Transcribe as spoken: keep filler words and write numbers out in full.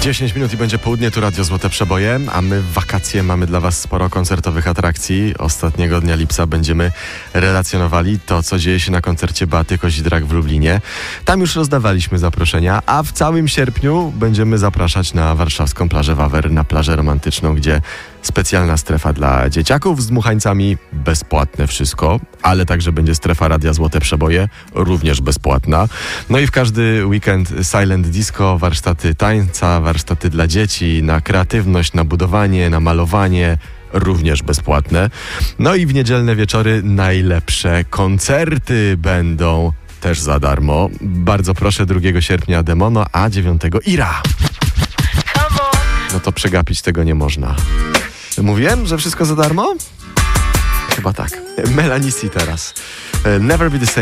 dziesięć minut i będzie południe, tu Radio Złote Przeboje, a my w wakacje mamy dla Was sporo koncertowych atrakcji. Ostatniego dnia lipca będziemy relacjonowali to, co dzieje się na koncercie Beaty Kozidrak w Lublinie. Tam już rozdawaliśmy zaproszenia, a w całym sierpniu będziemy zapraszać na warszawską plażę Wawer, na plażę romantyczną, gdzie specjalna strefa dla dzieciaków z dmuchańcami, bezpłatne wszystko, ale także będzie strefa Radia Złote Przeboje, również bezpłatna. No i w każdy weekend silent disco, warsztaty tańca, warsztaty dla dzieci, na kreatywność, na budowanie, na malowanie, również bezpłatne. No i w niedzielne wieczory najlepsze koncerty będą też za darmo. Bardzo proszę, drugiego sierpnia Demono, a dziewiątego Ira. No to przegapić tego nie można. Mówiłem, że wszystko za darmo? Chyba tak. Melanie C teraz. Never Be The Same.